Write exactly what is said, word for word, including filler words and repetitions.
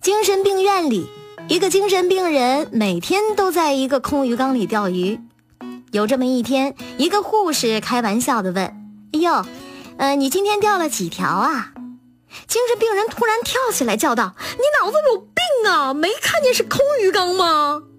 精神病院里，一个精神病人每天都在一个空鱼缸里钓鱼。有这么一天，一个护士开玩笑地问：哎呦，呃，你今天钓了几条啊？精神病人突然跳起来叫道：你脑子有病啊，没看见是空鱼缸吗？